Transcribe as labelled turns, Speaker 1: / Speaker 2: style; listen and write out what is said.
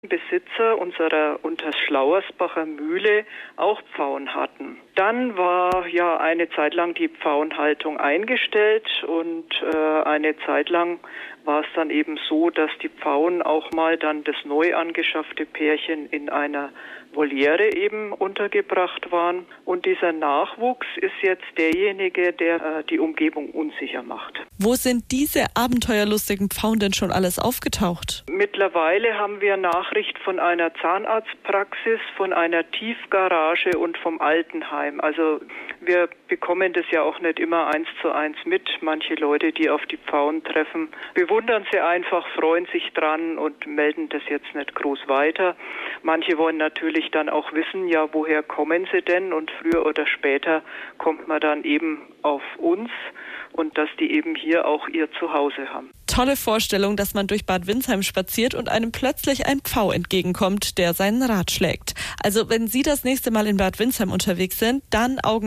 Speaker 1: Besitzer unserer Unterschlauersbacher Mühle auch Pfauen hatten. Dann war ja eine Zeit lang die Pfauenhaltung eingestellt und eine Zeit lang war es dann eben so, dass die Pfauen auch mal dann das neu angeschaffte Pärchen in einer Voliere eben untergebracht waren. Und dieser Nachwuchs ist jetzt derjenige, der die Umgebung unsicher macht.
Speaker 2: Wo sind diese abenteuerlustigen Pfauen denn schon alles aufgetaucht?
Speaker 1: Mittlerweile haben wir Nachricht von einer Zahnarztpraxis, von einer Tiefgarage und vom Altenheim. Also wir bekommen das ja auch nicht immer 1:1 mit. Manche Leute, die auf die Pfauen treffen, bewundern sie einfach, freuen sich dran und melden das jetzt nicht groß weiter. Manche wollen natürlich dann auch wissen, ja, woher kommen sie denn? Und früher oder später kommt man dann eben auf uns und dass die eben hier auch ihr Zuhause haben.
Speaker 2: Tolle Vorstellung, dass man durch Bad Windsheim spaziert und einem plötzlich ein Pfau entgegenkommt, der seinen Rat schlägt. Also wenn Sie das nächste Mal in Bad Windsheim unterwegs sind, dann Augen